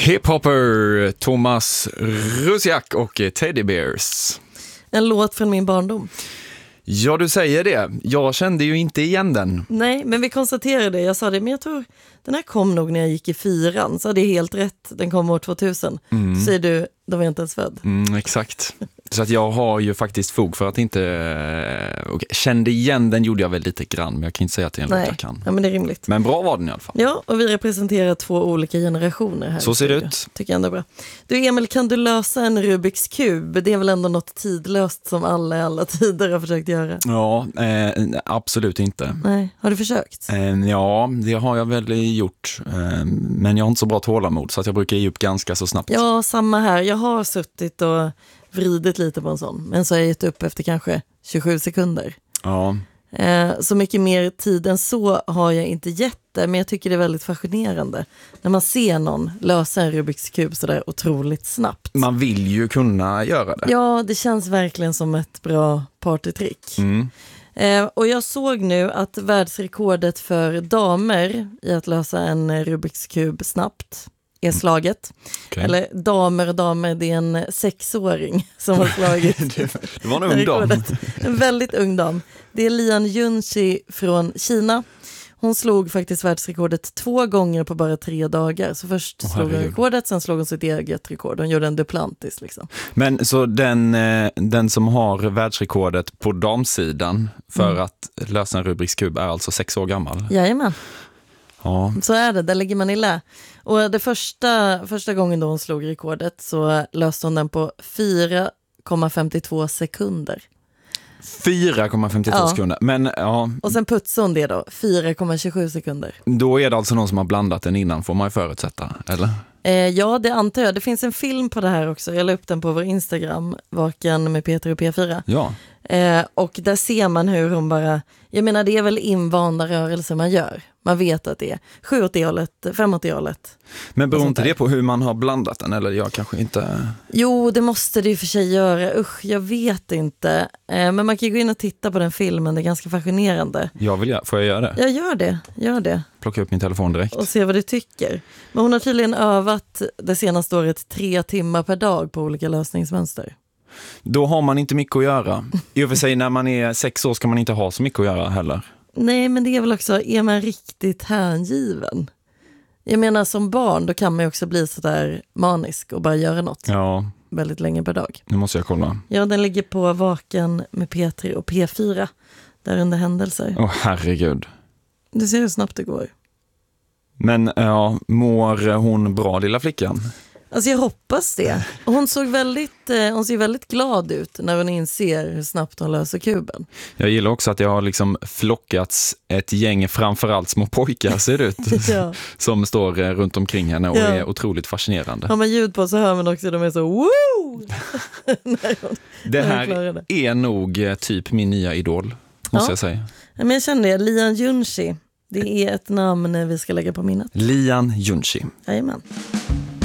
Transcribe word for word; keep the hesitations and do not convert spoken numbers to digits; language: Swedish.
Hiphopper, Thomas Rusiak och Teddy Bears. En låt från min barndom. Ja, du säger det. Jag kände ju inte igen den. Nej, men vi konstaterade det. Jag sa det, men jag tror den här kom nog när jag gick i fyran. Så det är helt rätt. Den kom år tvåtusen. Mm. Så säger du, då var jag inte ens född. Mm, exakt. Så att jag har ju faktiskt fog för att inte... Okay, kände igen den gjorde jag väl lite grann, men jag kan inte säga att det är en låt jag kan. Ja, men det är rimligt. Men bra var den i alla fall. Ja, och vi representerar två olika generationer här. Så ser det ut. Tycker jag ändå är bra. Du Emil, kan du lösa en Rubiks kub? Det är väl ändå något tidlöst som alla i alla tider har försökt göra? Ja, eh, absolut inte. Nej, har du försökt? Eh, ja, det har jag väl gjort. Eh, men jag har inte så bra tålamod så att jag brukar ge upp ganska så snabbt. Ja, samma här. Jag har suttit och vridit lite på en sån. Men så har jag gett upp efter kanske tjugosju sekunder. Ja. Eh, så mycket mer tid än så har jag inte gett det. Men jag tycker det är väldigt fascinerande. När man ser någon lösa en Rubiks kub så där otroligt snabbt. Man vill ju kunna göra det. Ja, det känns verkligen som ett bra partytrick. Mm. Eh, och jag såg nu att världsrekordet för damer i att lösa en Rubiks kub snabbt är slaget. Okay. Eller damer och damer, det är en sexåring som har slagit. det, det var en ung dam. En väldigt ung dam. Det är Lian Junshi från Kina. Hon slog faktiskt världsrekordet två gånger på bara tre dagar. Så först oh, slog hon rekordet, sen slog hon sitt eget rekord. Hon gjorde en Duplantis liksom. Men så den, den som har världsrekordet på damsidan för mm. att lösa en Rubiks kub är alltså sex år gammal? Jajamän. Ja. Så är det, där ligger man i lä. Och det första, första gången då hon slog rekordet så löste hon den på fyra komma femtiotvå sekunder. fyra komma femtiotvå ja. Sekunder. Men, ja. Och sen putsade hon det då, fyra komma tjugosju sekunder. Då är det alltså någon som har blandat den innan, får man ju förutsätta, eller? Eh, ja, det antar jag. Det finns en film på det här också. Jag la upp den på vår Instagram, Vaken med Peter och P fyra. Ja. Eh, och där ser man hur hon bara... Jag menar, det är väl invanda rörelser man gör. Man vet att det är sju åt det hållet, fem åt det hållet. Men beror inte det på hur man har blandat den? Eller jag kanske inte... Jo, det måste det ju för sig göra. Usch, jag vet inte. Eh, men man kan ju gå in och titta på den filmen. Det är ganska fascinerande. Jag vill, får jag göra det? Jag gör det, gör det. Plocka upp min telefon direkt. Och se vad du tycker. Men hon har tydligen övat det senaste året tre timmar per dag på olika lösningsmönster. Då har man inte mycket att göra. I och för sig när man är sex år ska man inte ha så mycket att göra heller. Nej, men det är väl också, är man riktigt hängiven? Jag menar som barn, då kan man ju också bli så där manisk och bara göra något. Ja. Väldigt länge per dag. Nu måste jag kolla. Ja, den ligger på Vaken med P tre och P fyra. Där under händelser. Åh, herregud. Du ser hur snabbt det går. Men ja, mår hon bra, lilla flickan? Alltså jag hoppas det. Hon såg väldigt, eh, hon ser väldigt glad ut när hon inser hur snabbt hon löser kuben. Jag gillar också att jag har liksom flockats ett gäng, framförallt små pojkar ser det ut, ja. Som står runt omkring henne och ja. Är otroligt fascinerande. Har man ljud på så hör man också att de är så woo! när hon, det här det. Är nog typ min nya idol, måste ja. Jag säga. Men jag känner det, Lian Junshi. Det är ett namn vi ska lägga på minnet. Lian Junshi. Jajamän.